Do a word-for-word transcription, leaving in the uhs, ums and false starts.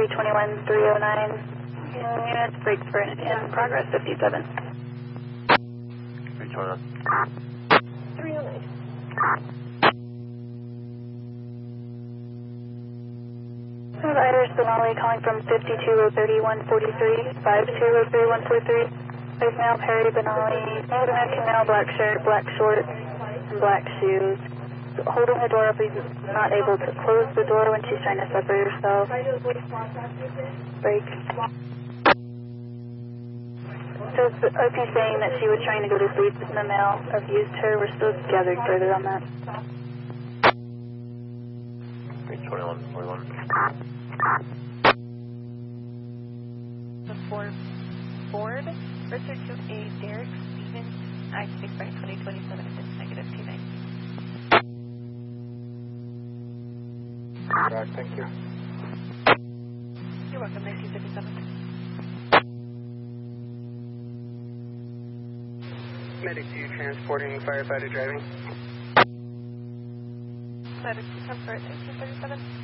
three twenty-one, three oh nine. Units, break for in progress, fifty-seven. three twenty-one. three oh nine. Providers, Denali calling from fifty-two oh three one forty-three, fifty-two oh three one forty-three. Voicemail, Perry Benali, Holden Canal, black shirt, black shorts, and black shoes. Holding the door up, he's not able to close the door when she's trying to separate herself. Break. So O P saying that she was trying to go to sleep and the male abused her. We're still gathering further on that. three twenty-one, forty-one. The Ford, Ford, research to a Derek Stevens, I six by twenty twenty-seven, is negative two nine. Right, thank you. You're welcome, nineteen fifty-seven. Medic two transporting firefighter driving. Medic two, comfort, nineteen thirty-seven.